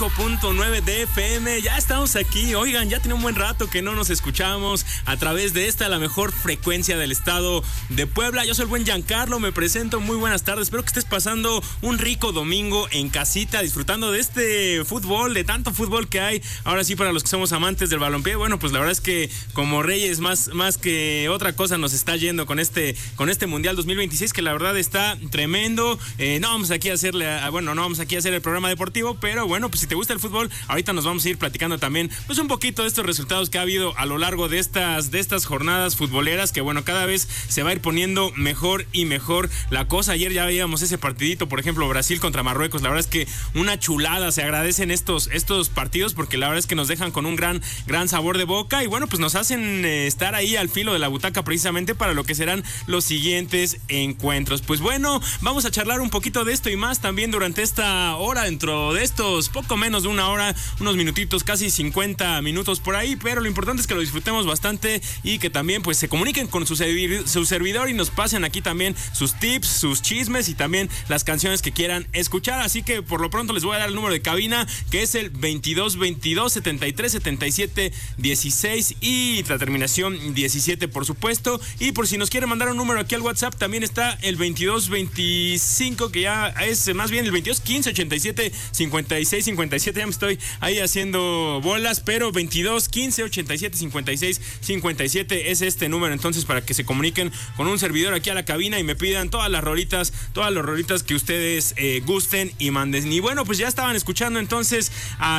95.9 de FM. Ya estamos aquí. Oigan, ya tiene un buen rato que no nos escuchamos a través de esta, la mejor frecuencia del estado de Puebla. Yo soy el buen Giancarlo, me presento. Muy buenas tardes. Espero que estés pasando un rico domingo en casita, disfrutando de este fútbol, de tanto fútbol que hay. Ahora sí, para los que somos amantes del balompié, bueno, pues la verdad es que como Reyes, más que otra cosa, nos está yendo con este Mundial 2026, que la verdad está tremendo. No vamos aquí a hacer el programa deportivo, pero bueno, pues si te gusta el fútbol, ahorita nos vamos a ir platicando también pues un poquito de estos resultados que ha habido a lo largo de estas jornadas futboleras, que bueno, cada vez se va a ir poniendo mejor y mejor la cosa. Ayer ya veíamos ese partidito, por ejemplo, Brasil contra Marruecos. La verdad es que una chulada. Se agradecen estos partidos porque la verdad es que nos dejan con un gran sabor de boca y bueno, pues nos hacen estar ahí al filo de la butaca precisamente para lo que serán los siguientes encuentros. Pues bueno, vamos a charlar un poquito de esto y más también durante esta hora, dentro de estos poco menos de una hora, unos minutitos, casi 50 minutos por ahí, pero lo importante es que lo disfrutemos bastante y que también pues se comuniquen con su servidor y nos pasen aquí también sus tips, sus chismes y también las canciones que quieran escuchar. Así que por lo pronto les voy a dar el número de cabina, que es el 22 22 73 77 16 y la terminación 17, por supuesto. Y por si nos quieren mandar un número aquí al WhatsApp, también está el 22 25, que ya es más bien el 22 15 87 56 57. Ya me estoy ahí haciendo bolas, pero 22 15 87 56 57 es este número, entonces, para que se comuniquen con un servidor aquí a la cabina y me pidan todas las rolitas que ustedes gusten y manden. Y bueno, pues ya estaban escuchando entonces a